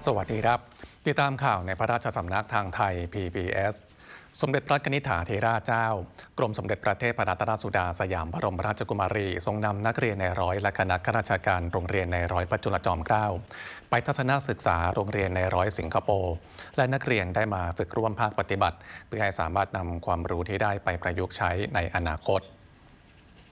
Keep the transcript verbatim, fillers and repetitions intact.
สวัสดีครับติดตามข่าวในพระราชสำนักทางไทย พี บี เอส สมเด็จพระกนิษฐาธิราชเจ้ากรมสมเด็จพระเทพรัตนราชสุดาสยามบรมราชกุมารีทรงนำนักเรียนในร้อยและคณะข้าราชการโรงเรียนในร้อยพระจุลจอมเกล้าไปทัศนศึกษาโรงเรียนในร้อยสิงคโปร์และนักเรียนได้มาฝึกร่วมภาคปฏิบัติเพื่อให้สามารถนำความรู้ที่ได้ไปประยุกต์ใช้ในอนาคต